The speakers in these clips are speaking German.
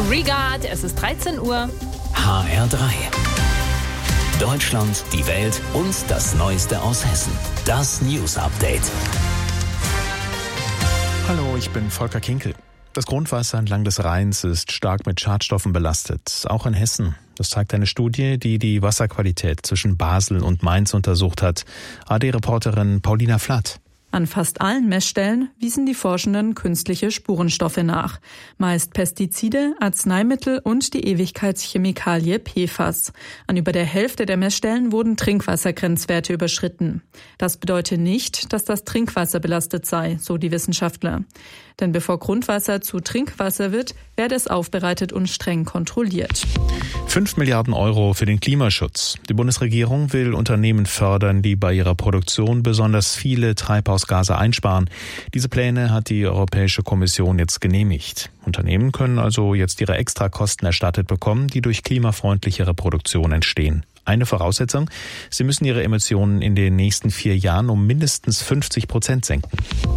Regard, es ist 13 Uhr. HR3. Deutschland, die Welt und das Neueste aus Hessen. Das News Update. Hallo, ich bin Volker Kinkel. Das Grundwasser entlang des Rheins ist stark mit Schadstoffen belastet, auch in Hessen. Das zeigt eine Studie, die die Wasserqualität zwischen Basel und Mainz untersucht hat. AD-Reporterin Paulina Flatt. An fast allen Messstellen wiesen die Forschenden künstliche Spurenstoffe nach. Meist Pestizide, Arzneimittel und die Ewigkeitschemikalie PFAS. An über der Hälfte der Messstellen wurden Trinkwassergrenzwerte überschritten. Das bedeutet nicht, dass das Trinkwasser belastet sei, so die Wissenschaftler. Denn bevor Grundwasser zu Trinkwasser wird, werde es aufbereitet und streng kontrolliert. 5 Milliarden Euro für den Klimaschutz. Die Bundesregierung will Unternehmen fördern, die bei ihrer Produktion besonders viele Treibhausgase einsparen. Diese Pläne hat die Europäische Kommission jetzt genehmigt. Unternehmen können also jetzt ihre Extrakosten erstattet bekommen, die durch klimafreundlichere Produktion entstehen. Eine Voraussetzung: Sie müssen ihre Emissionen in den nächsten 4 Jahren um mindestens 50% senken.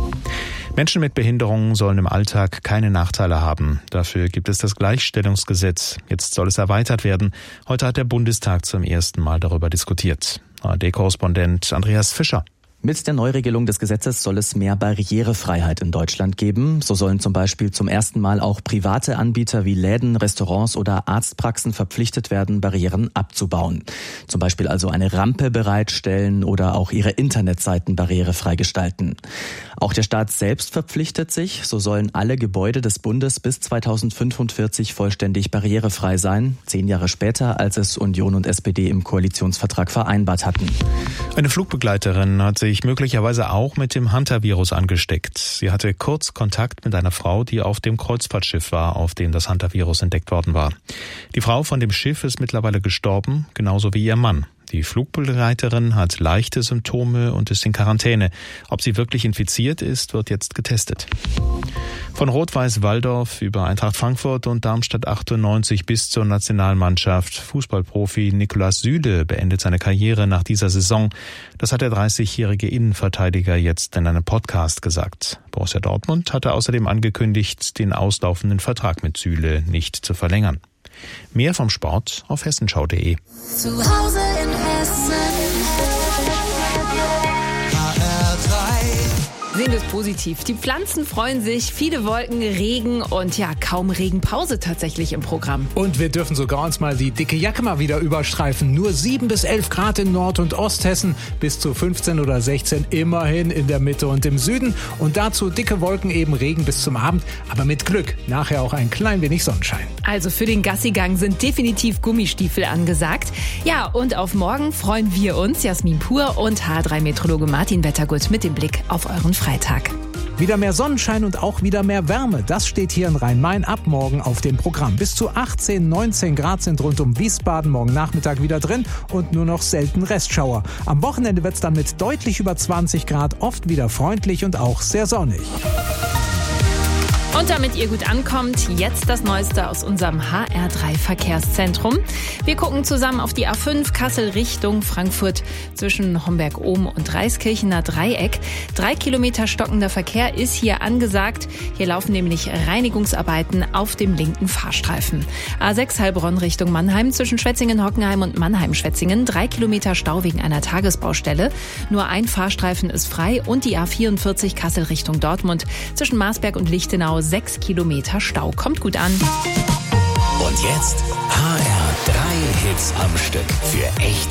Menschen mit Behinderungen sollen im Alltag keine Nachteile haben. Dafür gibt es das Gleichstellungsgesetz. Jetzt soll es erweitert werden. Heute hat der Bundestag zum ersten Mal darüber diskutiert. ARD-Korrespondent Andreas Fischer. Mit der Neuregelung des Gesetzes soll es mehr Barrierefreiheit in Deutschland geben. So sollen zum Beispiel zum ersten Mal auch private Anbieter wie Läden, Restaurants oder Arztpraxen verpflichtet werden, Barrieren abzubauen. Zum Beispiel also eine Rampe bereitstellen oder auch ihre Internetseiten barrierefrei gestalten. Auch der Staat selbst verpflichtet sich. So sollen alle Gebäude des Bundes bis 2045 vollständig barrierefrei sein. 10 Jahre später, als es Union und SPD im Koalitionsvertrag vereinbart hatten. Eine Flugbegleiterin hat sich möglicherweise auch mit dem Hantavirus angesteckt. Sie hatte kurz Kontakt mit einer Frau, die auf dem Kreuzfahrtschiff war, auf dem das Hantavirus entdeckt worden war. Die Frau von dem Schiff ist mittlerweile gestorben, genauso wie ihr Mann. Die Flugbegleiterin hat leichte Symptome und ist in Quarantäne. Ob sie wirklich infiziert ist, wird jetzt getestet. Von Rot-Weiß Walldorf über Eintracht Frankfurt und Darmstadt 98 bis zur Nationalmannschaft. Fußballprofi Niklas Süle beendet seine Karriere nach dieser Saison. Das hat der 30-jährige Innenverteidiger jetzt in einem Podcast gesagt. Borussia Dortmund hatte außerdem angekündigt, den auslaufenden Vertrag mit Süle nicht zu verlängern. Mehr vom Sport auf hessenschau.de. Zu Hause in Hessen. Sehen wir es positiv. Die Pflanzen freuen sich, viele Wolken, Regen und ja, kaum Regenpause tatsächlich im Programm. Und wir dürfen sogar uns mal die dicke Jacke mal wieder überstreifen. Nur 7 bis 11 Grad in Nord- und Osthessen, bis zu 15 oder 16 immerhin in der Mitte und im Süden. Und dazu dicke Wolken, eben Regen bis zum Abend, aber mit Glück nachher auch ein klein wenig Sonnenschein. Also für den Gassigang sind definitiv Gummistiefel angesagt. Ja, und auf morgen freuen wir uns, Jasmin Pur und H3-Meteorologe Martin Wettergut mit dem Blick auf euren Freitag. Wieder mehr Sonnenschein und auch wieder mehr Wärme. Das steht hier in Rhein-Main ab morgen auf dem Programm. Bis zu 18, 19 Grad sind rund um Wiesbaden morgen Nachmittag wieder drin und nur noch selten Restschauer. Am Wochenende wird es dann mit deutlich über 20 Grad oft wieder freundlich und auch sehr sonnig. Und damit ihr gut ankommt, jetzt das Neueste aus unserem HR3-Verkehrszentrum. Wir gucken zusammen auf die A5 Kassel Richtung Frankfurt zwischen Homberg-Ohm und Reiskirchener Dreieck. 3 Kilometer stockender Verkehr ist hier angesagt. Hier laufen nämlich Reinigungsarbeiten auf dem linken Fahrstreifen. A6 Heilbronn Richtung Mannheim zwischen Schwetzingen-Hockenheim und Mannheim-Schwetzingen. 3 Kilometer Stau wegen einer Tagesbaustelle. Nur ein Fahrstreifen ist frei und die A44 Kassel Richtung Dortmund zwischen Marsberg und Lichtenau 6 Kilometer Stau. Kommt gut an. Und jetzt HR3 Hits am Stück für echt